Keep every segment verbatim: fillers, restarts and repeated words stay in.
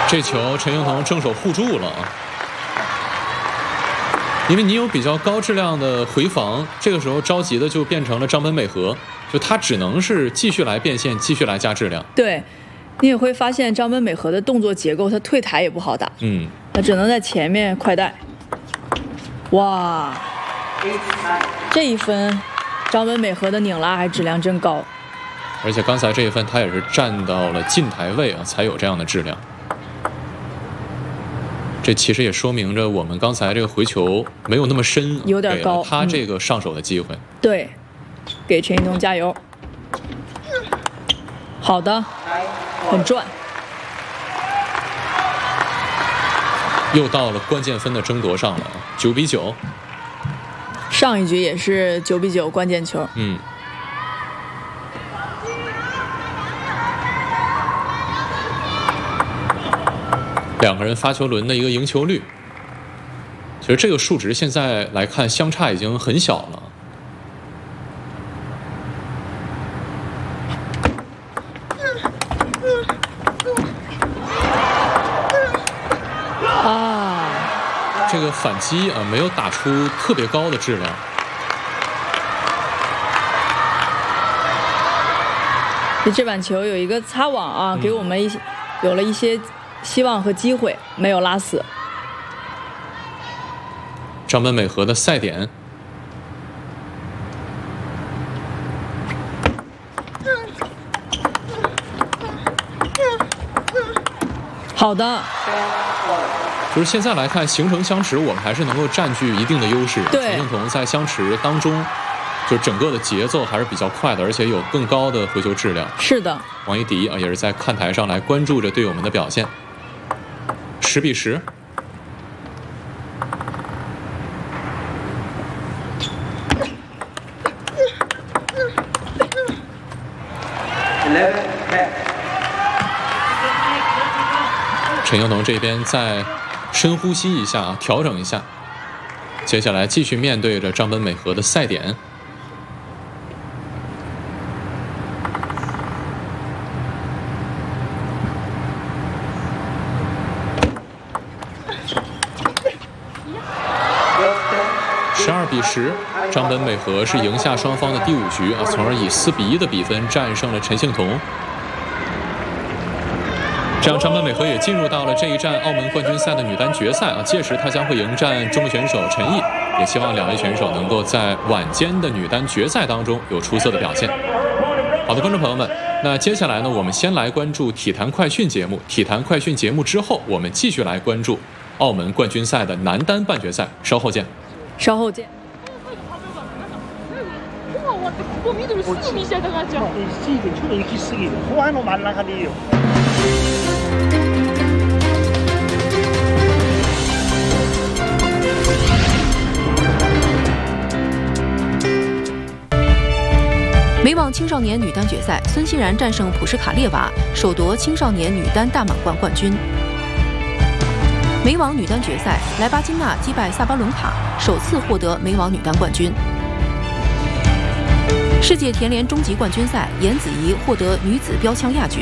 这球陈幸同正手护住了啊，因为你有比较高质量的回防，这个时候着急的就变成了张本美和，就他只能是继续来变现，继续来加质量。 对，你也会发现张本美和的动作结构，他退台也不好打， 嗯， 他只能在前面快带。哇，这一分，张本美和的拧拉还质量真高。 而且刚才这一分他也是站到了近台位啊，才有这样的质量。这其实也说明着我们刚才这个回球没有那么深， 有点高， 给了他这个上手的机会。 嗯、对，给陈幸同加油。好的，很转。 又到了关键分的争夺上了，九比九。 上一局也是九比九关键球。 嗯。两个人发球轮的一个赢球率，其实这个数值现在来看相差已经很小了。 啊， 这个反击啊没有打出特别高的质量。 这板球有一个擦网啊，给我们一些、嗯、有了一些希望和机会，没有拉死。 张本美和的赛点， 好的。 就是现在来看，形成相持，我们还是能够占据一定的优势。 对， 陈幸同在相持当中，就整个的节奏还是比较快的，而且有更高的回球质量。 是的， 王一迪啊也是在看台上来关注着队友们的表现。十比十。陈幸同这边再深呼吸一下，调整一下，接下来继续面对着张本美和的赛点。十二比十，张本美和是赢下双方的第五局啊，从而以四比一的比分战胜了陈幸同。这样，张本美和也进入到了这一站澳门冠军赛的女单决赛啊，届时她将会迎战中国选手陈毅，也希望两位选手能够在晚间的女单决赛当中有出色的表现。好的，观众朋友们，那接下来呢，我们先来关注体坛快讯节目，体坛快讯节目之后，我們繼續來關注澳門冠軍賽的男單半決賽，稍後見。 稍後見。 美网青少年女单决赛，孙欣然战胜普什卡列娃，首夺青少年女单大满贯冠军。美网女单决赛，莱巴金娜击败萨巴伦卡，首次获得美网女单冠军。世界田联终极冠军赛，颜子怡获得女子标枪亚军。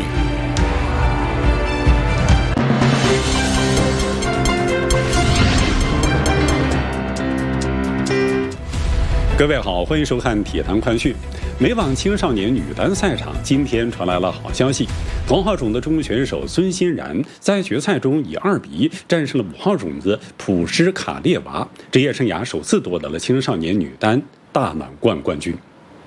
各位好，欢迎收看体坛快讯。美网青少年女单赛场今天传来了好消息，同号种的中国选手孙欣然在决赛中以二比一战胜了五号种子普什卡列娃，职业生涯首次夺得了青少年女单大满贯冠军。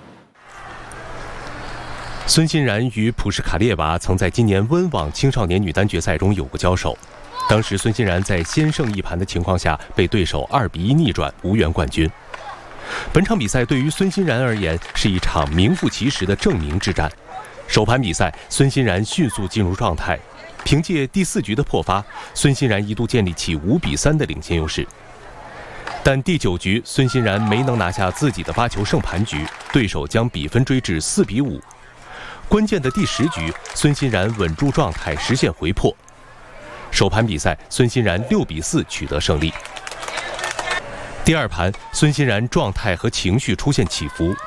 孙欣然与普什卡列娃曾在今年温网青少年女单决赛中有过交手，当时孙欣然在先胜一盘的情况下被对手二比一逆转，无缘冠军。本场比赛对于孙欣然而言是一场名副其实的证明之战。首盘比赛，孙欣然迅速进入状态，凭借第四局的破发，孙欣然一度建立起五比三的领先优势。但第九局，孙欣然没能拿下自己的发球胜盘局，对手将比分追至四比五。关键的第十局，孙欣然稳住状态，实现回破。首盘比赛，孙欣然六比四取得胜利。第二盘，孙欣然状态和情绪出现起伏，